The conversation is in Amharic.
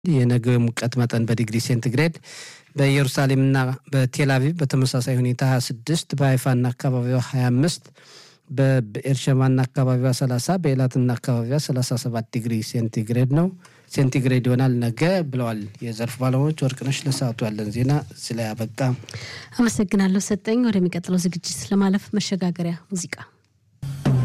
የነገው ሙቀት መጠን በዲግሪ ሴንቲግሬድ በኢየሩሳሌምና በቴልአቪቭ በተመሳሳይ ሁኔታ 26 በሃይፋና አካባቢዋ 25 በኤርሸማና አካባቢዋ 30 በኤላትና አካባቢዋ 37 ዲግሪ ሴንቲግሬድ ነው ሴንቲግሬድ ይሆናል ነገ ብለዋል የዘርፍ ባለሙያዎች። ወርቅነሽ ለሰዓቱ ያለን ዜና ስለ ያበቃ አመሰግናለሁ ሰጠኝ። ወደሚቀጥለው ዝግጅት ለማለፍ መሸጋገሪያ ሙዚቃ